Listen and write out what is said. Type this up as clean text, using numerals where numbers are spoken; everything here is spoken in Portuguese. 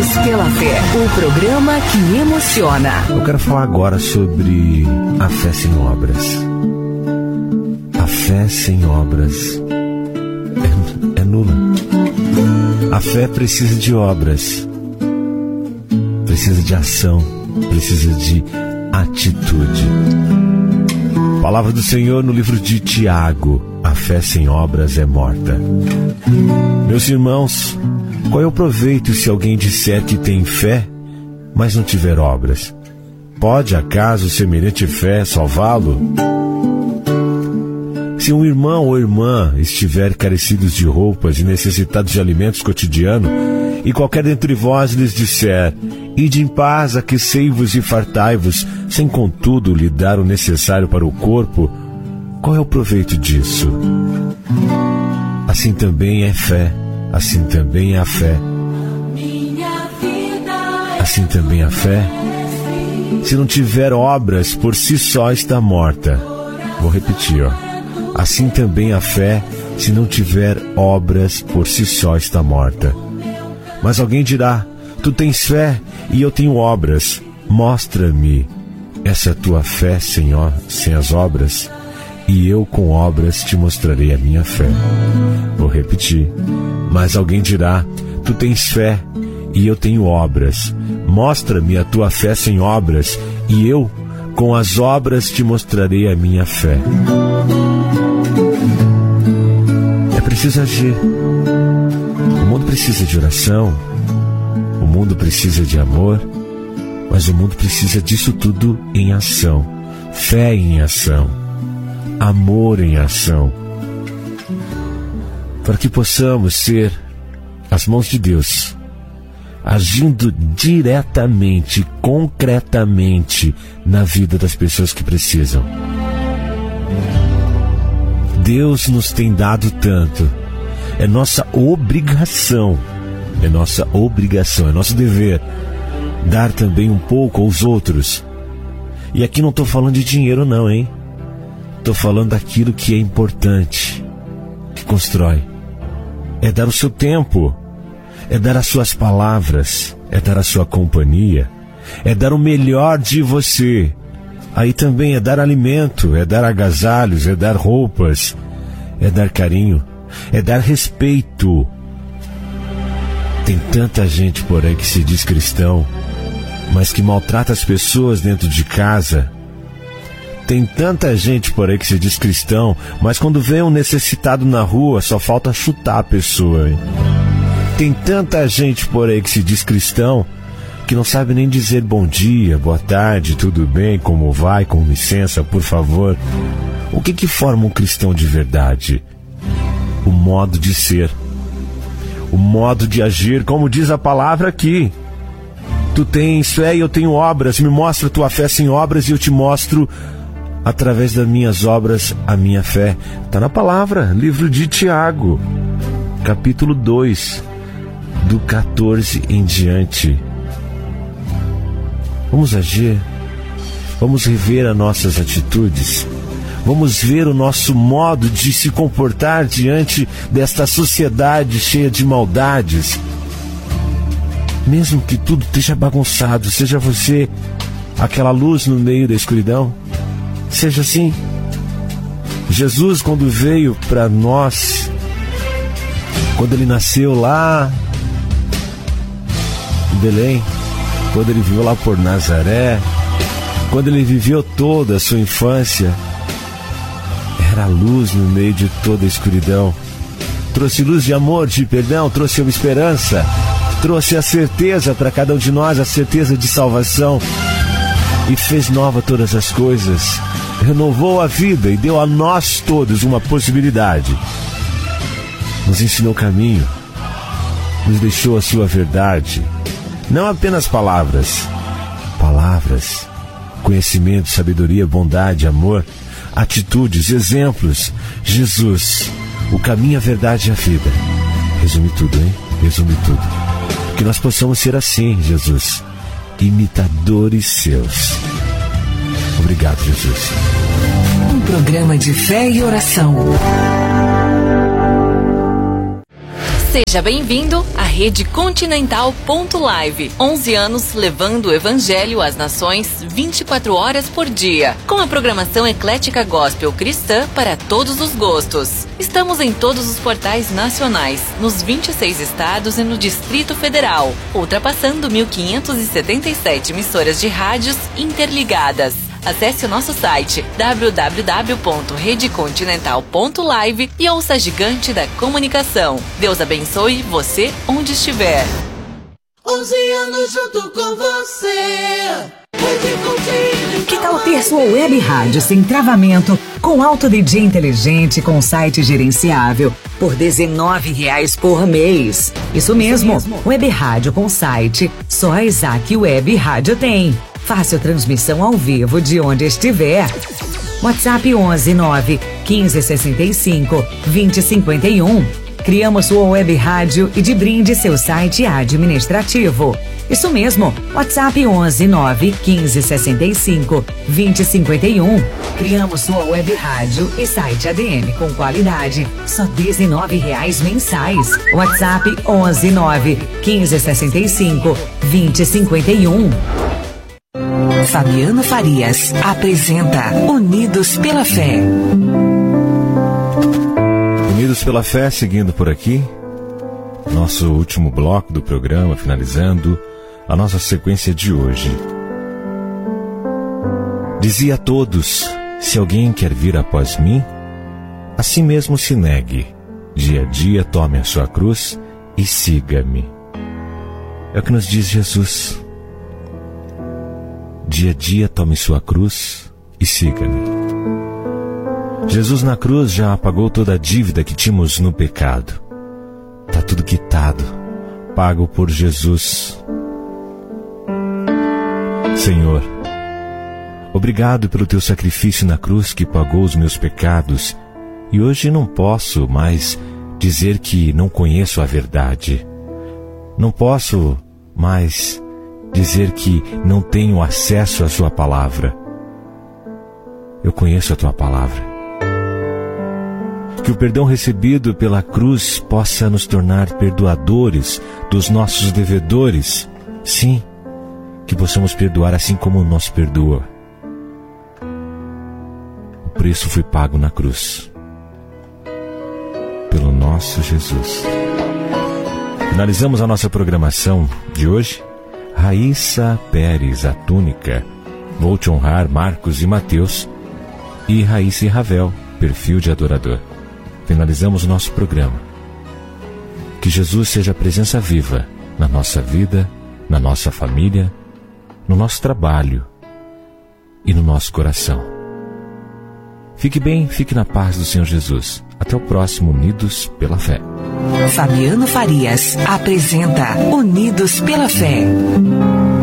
pela Fé, o programa que emociona. Eu quero falar agora sobre a fé sem obras. A fé sem obras é nula. A fé precisa de obras, precisa de ação, precisa de atitude. Palavra do Senhor no livro de Tiago: a fé sem obras é morta. Meus irmãos, qual é o proveito se alguém disser que tem fé, mas não tiver obras? Pode acaso semelhante fé salvá-lo? Se um irmão ou irmã estiver carecidos de roupas e necessitados de alimentos cotidianos, e qualquer dentre vós lhes disser: ide em paz, aquecei-vos e fartai-vos, sem contudo lhe dar o necessário para o corpo, qual é o proveito disso? Assim também é fé, assim também é a fé. Assim também a fé, se não tiver obras, por si só está morta. Vou repetir, Assim também a fé, se não tiver obras, por si só está morta. Mas alguém dirá: tu tens fé e eu tenho obras. Mostra-me essa tua fé sem as obras, e eu com obras te mostrarei a minha fé. Vou repetir. Mas alguém dirá: tu tens fé e eu tenho obras. Mostra-me a tua fé sem obras, e eu com as obras te mostrarei a minha fé. É preciso agir. O mundo precisa de oração, o mundo precisa de amor, mas o mundo precisa disso tudo em ação. Fé em ação, amor em ação, para que possamos ser as mãos de Deus, agindo diretamente, concretamente na vida das pessoas que precisam. Deus nos tem dado tanto. É nossa obrigação, é nosso dever, dar também um pouco aos outros. E aqui não estou falando de dinheiro não, hein? Estou falando daquilo que é importante, que constrói. É dar o seu tempo, é dar as suas palavras, é dar a sua companhia, é dar o melhor de você. Aí também é dar alimento, é dar agasalhos, é dar roupas, é dar carinho, é dar respeito. Tem tanta gente por aí que se diz cristão, mas que maltrata as pessoas dentro de casa. Tem tanta gente por aí que se diz cristão, mas quando vê um necessitado na rua, só falta chutar a pessoa, hein? Tem tanta gente por aí que se diz cristão, que não sabe nem dizer bom dia, boa tarde, tudo bem, como vai, com licença, por favor. O que forma um cristão de verdade? O modo de ser, o modo de agir, como diz a palavra aqui. Tu tens fé e eu tenho obras. Me mostra a tua fé sem obras e eu te mostro, através das minhas obras, a minha fé. Está na palavra, livro de Tiago, capítulo 2, do 14 em diante. Vamos agir, vamos rever as nossas atitudes, vamos ver o nosso modo de se comportar diante desta sociedade cheia de maldades. Mesmo que tudo esteja bagunçado, seja você aquela luz no meio da escuridão, seja assim. Jesus, quando veio para nós, quando ele nasceu lá em Belém, quando ele viveu lá por Nazaré, quando ele viveu toda a sua infância, era a luz no meio de toda a escuridão. Trouxe luz de amor, de perdão, trouxe uma esperança, trouxe a certeza para cada um de nós, a certeza de salvação, e fez nova todas as coisas, renovou a vida e deu a nós todos uma possibilidade. Nos ensinou o caminho, nos deixou a sua verdade. Não apenas palavras, conhecimento, sabedoria, bondade, amor, atitudes, exemplos. Jesus, o caminho, a verdade e a vida. Resume tudo, hein? Resume tudo. Que nós possamos ser assim, Jesus, imitadores seus. Obrigado, Jesus. Um programa de fé e oração. Seja bem-vindo à Rede Continental.live. 11 anos levando o Evangelho às nações 24 horas por dia. Com a programação eclética gospel cristã para todos os gostos. Estamos em todos os portais nacionais, nos 26 estados e no Distrito Federal, ultrapassando 1.577 emissoras de rádios interligadas. Acesse o nosso site www.redecontinental.live e ouça a gigante da comunicação. Deus abençoe você onde estiver. 11 anos junto com você. Que tal ter sua web rádio sem travamento, com alto DJ inteligente, com site gerenciável, por R$19 por mês? Isso mesmo, web rádio com site, só a Isaac Web Rádio tem. Fácil transmissão ao vivo de onde estiver. WhatsApp 11 9 15 65 20 51. Criamos sua web rádio e de brinde seu site administrativo. Isso mesmo, WhatsApp 11 9 15 65 20 51. Criamos sua web rádio e site ADM com qualidade, só R$19 mensais. WhatsApp 11 9 15 65 20 51. Fabiano Farias apresenta Unidos pela Fé. Unidos pela Fé, seguindo por aqui, nosso último bloco do programa, finalizando a nossa sequência de hoje. Dizia a todos: se alguém quer vir após mim, a si mesmo se negue, dia a dia tome a sua cruz e siga-me. É o que nos diz Jesus. Dia a dia tome sua cruz e siga-me. Jesus na cruz já apagou toda a dívida que tínhamos no pecado. Está tudo quitado, pago por Jesus. Senhor, obrigado pelo teu sacrifício na cruz que pagou os meus pecados, e hoje não posso mais dizer que não conheço a verdade. Não posso mais dizer que não tenho acesso à sua palavra. Eu conheço a tua palavra. Que o perdão recebido pela cruz possa nos tornar perdoadores dos nossos devedores. Sim, que possamos perdoar assim como nos perdoa. O preço foi pago na cruz pelo nosso Jesus. Finalizamos a nossa programação de hoje. Raíssa Pérez, a túnica. Vou te honrar, Marcos e Mateus. E Raíssa e Ravel, perfil de adorador. Finalizamos o nosso programa. Que Jesus seja a presença viva na nossa vida, na nossa família, no nosso trabalho e no nosso coração. Fique bem, fique na paz do Senhor Jesus. Até o próximo Unidos pela Fé. Fabiano Farias apresenta Unidos pela Fé.